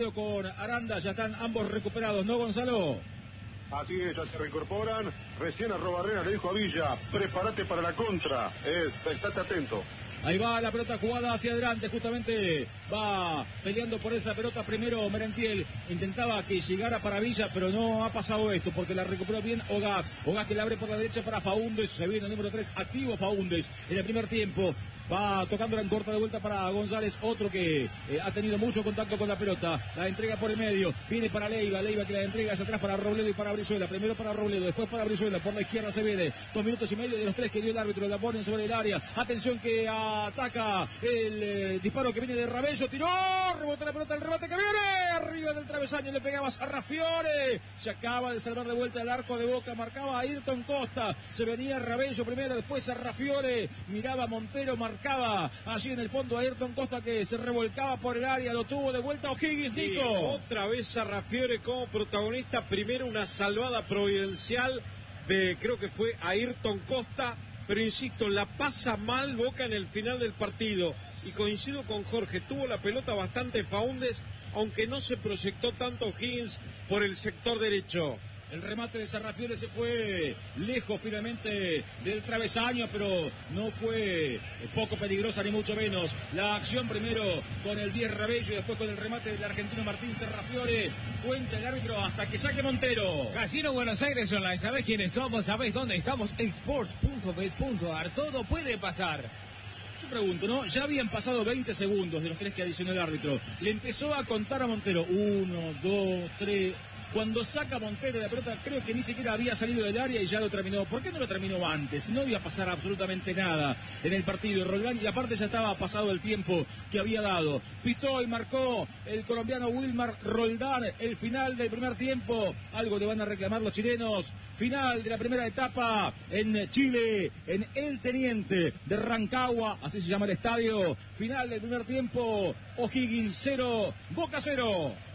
Con Aranda, ya están ambos recuperados, ¿no, Gonzalo? Así es, ya se reincorporan. Recién Arrobarrena le dijo a Villa, prepárate para la contra. Estate atento. Ahí va la pelota jugada hacia adelante, justamente va peleando por esa pelota primero Merentiel, intentaba que llegara para Villa, pero no ha pasado esto, porque la recuperó bien Ogaz que le abre por la derecha para Faúndez, se viene el número 3, activo Faúndez en el primer tiempo, va tocándola en corta de vuelta para González, otro que ha tenido mucho contacto con la pelota, la entrega por el medio, viene para Leiva que la entrega hacia atrás para Robledo y para Brizuela, primero para Robledo, después para Brizuela, por la izquierda se viene, 2 minutos y medio de los 3 que dio el árbitro, la ponen sobre el área, atención que ataca el disparo que viene de Ravello, tiró, rebota la pelota, el remate que viene, arriba del travesaño, le pegaba Sarrafiore, se acaba de salvar de vuelta el arco de Boca, marcaba a Ayrton Costa, se venía Ravello primero, después Sarrafiore, miraba Montero, marcaba allí en el fondo a Ayrton Costa que se revolcaba por el área, lo tuvo de vuelta O'Higgins, Nico. Otra vez Sarrafiore como protagonista, primero una salvada providencial de, creo que fue Ayrton Costa, pero insisto, la pasa mal Boca en el final del partido, y coincido con Jorge, tuvo la pelota bastante Faúndez, aunque no se proyectó tanto O'Higgins por el sector derecho. El remate de Sarrafiore se fue lejos finalmente del travesaño, pero no fue poco peligrosa ni mucho menos. La acción primero con el 10 Ravello y después con el remate del argentino Martín Sarrafiore. Cuenta el árbitro hasta que saque Montero. Casino Buenos Aires Online, ¿sabés quiénes somos? ¿Sabés dónde estamos? Sports.bet.ar, todo puede pasar. Yo pregunto, ¿no? Ya habían pasado 20 segundos de los 3 que adicionó el árbitro. Le empezó a contar a Montero. 1, 2, 3... Cuando saca Montero la pelota, creo que ni siquiera había salido del área y ya lo terminó. ¿Por qué no lo terminó antes? No iba a pasar absolutamente nada en el partido. Roldán, y aparte ya estaba pasado el tiempo que había dado. Pitó y marcó el colombiano Wilmar Roldán el final del primer tiempo. Algo le van a reclamar los chilenos. Final de la primera etapa en Chile, en El Teniente de Rancagua, así se llama el estadio. Final del primer tiempo, O'Higgins 0, Boca 0.